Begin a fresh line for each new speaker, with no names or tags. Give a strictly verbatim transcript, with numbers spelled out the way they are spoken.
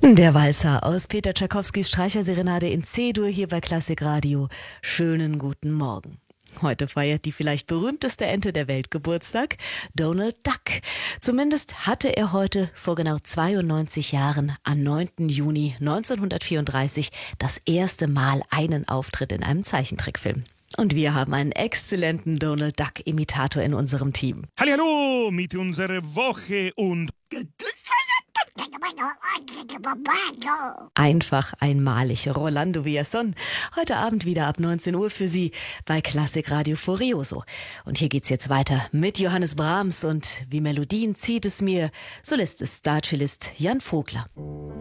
Der Walzer aus Peter Tschaikowskis Streicherserenade in C-Dur hier bei Klassik Radio. Schönen guten Morgen. Heute feiert die vielleicht berühmteste Ente der Welt Geburtstag, Donald Duck. Zumindest hatte er heute vor genau zweiundneunzig Jahren am neunten Juni neunzehnhundertvierunddreißig das erste Mal einen Auftritt in einem Zeichentrickfilm. Und wir haben einen exzellenten Donald Duck-Imitator in unserem Team.
Hallihallo mit unserer Woche und...
Einfach einmalig. Rolando Villazón. Heute Abend wieder ab neunzehn Uhr für Sie bei Klassik Radio Furioso. Und hier geht's jetzt weiter mit Johannes Brahms und wie Melodien zieht es mir, so lässt es Starcellist Jan Vogler.